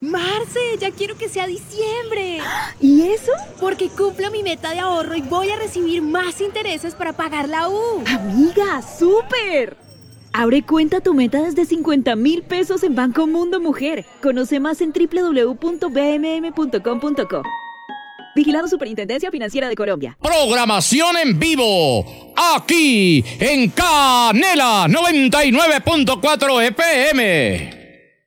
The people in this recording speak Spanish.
Marce, ya quiero que sea diciembre. ¿Y eso? Porque cumplo mi meta de ahorro y voy a recibir más intereses para pagar la U. Amiga, ¡súper! Abre cuenta tu meta desde 50.000 pesos en Banco Mundo Mujer. Conoce más en www.bmm.com.co. Vigilado Superintendencia Financiera de Colombia. Programación en vivo, aquí en Canela 99.4 FM.